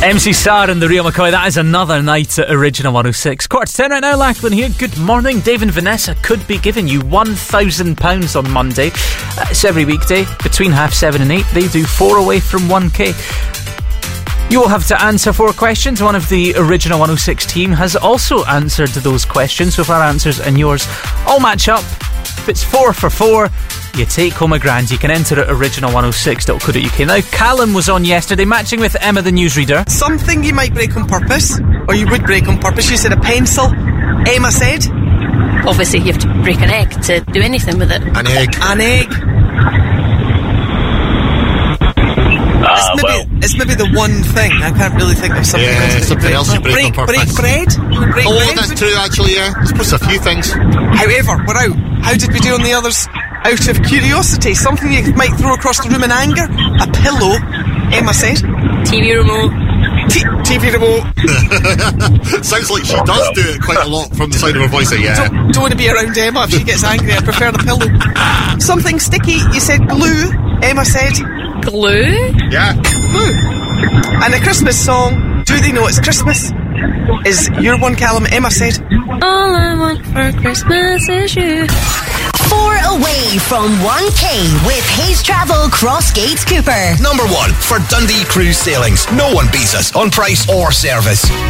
MC Starr and the Rio McCoy. That is another night at Original 106. 9:45 right now. Lachlan here. Good morning. Dave and Vanessa could be giving you £1,000 on Monday. It's every weekday between 7:30 and 8. They do 4 away from 1k. You will have to answer 4 questions. One of the Original 106 team has also answered those questions. So if our answers and yours all match up, if it's 4 for 4, you take home £1,000. You can enter at original106.co.uk. Now, Callum was on yesterday, matching with Emma, the newsreader. Something you might break on purpose, or you would break on purpose. You said a pencil. Emma said? Obviously, you have to break an egg to do anything with it. An egg. An egg. It's maybe the one thing. I can't really think of something else. Yeah, something else you break on purpose. Break bread? Break bread? That's true, actually, yeah. There's supposed to be a few things. However, we're out. How did we do on the others? Out of curiosity. Something you might throw across the room in anger? A pillow, Emma said. TV remote. TV remote. Sounds like she does do it quite a lot from the side of her voice. Yeah. Don't want to be around Emma if she gets angry. I prefer the pillow. Something sticky. You said glue. Emma said glue. Yeah. Glue. And a Christmas song. Do they know it's Christmas? Is your one, Callum? Emma said all I want for Christmas is you. 4 away from 1k with Hayes Travel Crossgates Cooper. Number 1 for Dundee Cruise Sailings. No one beats us on price or service.